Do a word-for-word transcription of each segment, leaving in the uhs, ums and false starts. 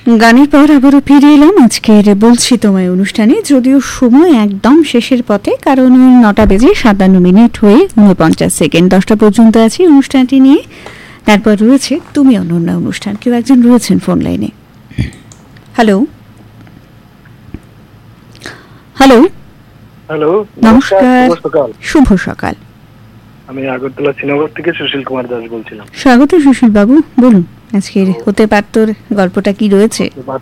গানের পর আবারও ফিরে এলাম আজকের বলছি তোমায় অনুষ্ঠানে, যদিও সময় একদম শেষের পথে, কারণ নটা বেজে সাতান্ন মিনিট হয়ে উনপঞ্চাশ সেকেন্ড। দশটা পর্যন্ত আছি অনুষ্ঠানটি নিয়ে, তারপর রয়েছে তুমি অনন্যা অনুষ্ঠান। কেউ একজন রয়েছেন ফোন লাইনে। হ্যালো হ্যালো হ্যালো, নমস্কার, শুভ সকাল। আমি আগরতলা শ্রীনগর থেকে সুশীল কুমার দাস বলছিলাম। স্বাগত সুশীল বাবু, বলুন আজকের হতে পারত গল্পটা কি রয়েছে?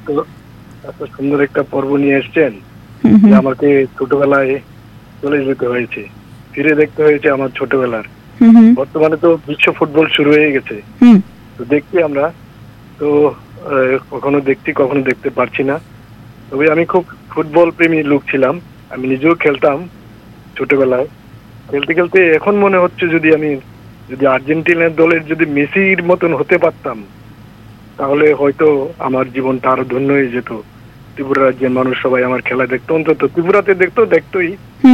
এত সুন্দর একটা পর্ব নিয়ে এসছেন যে আমাকে ছোটবেলায় চলে যেতে হয়েছে, ফিরে দেখতে হয়েছে আমার ছোটবেলার। বর্তমানে তো বিশ্ব ফুটবল শুরু হয়ে গেছে, তো দেখছি আমরা তো কখনো দেখছি কখনো দেখতে পারছি না। তবে আমি খুব ফুটবল প্রেমী লোক ছিলাম, আমি নিজেও খেলতাম ছোটবেলায়। খেলতে খেলতে এখন মনে হচ্ছে যদি আমি যদি আর্জেন্টিনার দলের যদি মেসির মতন হতে পারতাম তাহলে হয়তো আমার জীবনটা আরো ধন্য হয়ে যেত। ত্রিপুরা রাজ্যের মানুষ সবাই আমার খেলা দেখতো, অন্তত ত্রিপুরাতে দেখতো দেখতোই,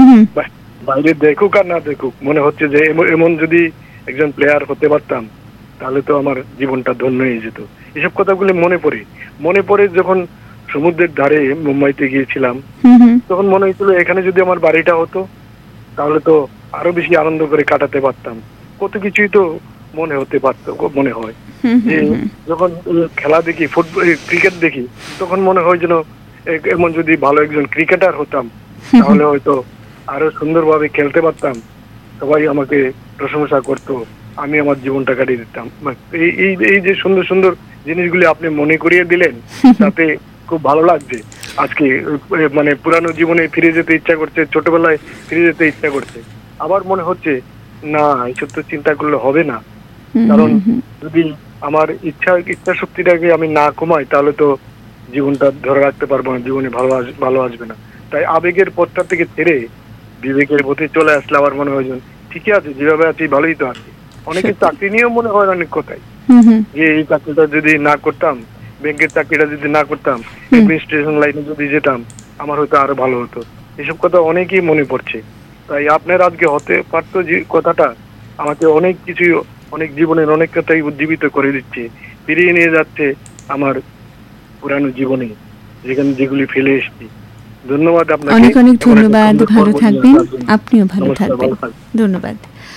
বাইরে দেখুক আর না দেখুক, মনে হচ্ছে যে এমন যদি একজন প্লেয়ার হতে পারতাম তাহলে তো আমার জীবনটা ধন্য হয়ে যেত। এসব কথাগুলো মনে পড়ে মনে পড়ে যখন সমুদ্রের ধারে মুম্বাইতে গিয়েছিলাম, তখন মনে হয়েছিল এখানে যদি আমার বাড়িটা হতো তাহলে তো আরো বেশি আনন্দ করে কাটাতে পারতাম। কত কিছুই তো মনে হতে পারত, মনে হয় যে যখন খেলা দেখি, ফুটবল ক্রিকেট দেখি, তখন মনে হয় যেন এমন যদি ভালো একজন ক্রিকেটার হতাম তাহলে হয়তো আরো সুন্দরভাবে খেলতে পারতাম, সবাই আমাকে প্রশংসা করতো, আমি আমার জীবনটা কাটিয়ে দিতাম। এই এই যে সুন্দর সুন্দর জিনিসগুলি আপনি মনে করিয়ে দিলেন, তাতে খুব ভালো লাগছে। আজকে মানে পুরানো জীবনে ফিরে যেতে ইচ্ছা করছে, ছোটবেলায় ফিরে যেতে ইচ্ছা করছে। আবার মনে হচ্ছে না, এইসব তো চিন্তা করলে হবে না, কারণ যদি আমার ইচ্ছা ইচ্ছা শক্তিটাকে আমি না কমাই তাহলে তো জীবনটা ধরে রাখতে পারবো না, জীবনে ভালো ভালো আসবে না। তাই আবেগের পথটা থেকে ছেড়ে বিবেকের পথে চলে আসলে আমার মনে হয় ঠিকই আছে, যেভাবে আছি ভালোই তো আছে। অনেকে চাকরি নিয়েও মনে হয় অনেক কথাই, যে এই চাকরিটা যদি না করতাম, ব্যাংকের চাকরিটা যদি না করতাম, অ্যাডমিনিস্ট্রেশন লাইনে যদি যেতাম, আমার হয়তো আরো ভালো হতো। এসব কথা অনেকেই মনে পড়ছে। তাই আপনার আজকে হতে পারতো যে কথাটা আমাকে অনেক কিছু, অনেক জীবনের অনেক কথাই উজ্জীবিত করে দিচ্ছে, ফিরিয়ে নিয়ে যাচ্ছে আমার পুরানো জীবনে যেখানে যেগুলি ফেলে এসেছি। ধন্যবাদ আপনাকে, অনেক অনেক ধন্যবাদ। ভালো থাকবেন, আপনিও ভালো থাকবেন। ধন্যবাদ।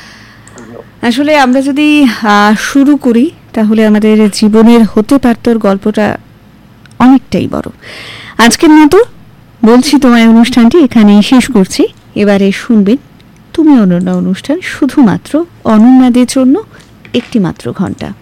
আসলে আমরা যদি শুরু করি তাহলে আমাদের জীবনের হতে পারতর গল্পটা অনেকটাই বড়। আজকের মতো বলছি তোমায় অনুষ্ঠানটি এখানেই শেষ করছি। এবারে শুনবেন তুমি অনন্যা অনুষ্ঠান, শুধুমাত্র অনন্যাদের জন্য একটি মাত্র ঘন্টা।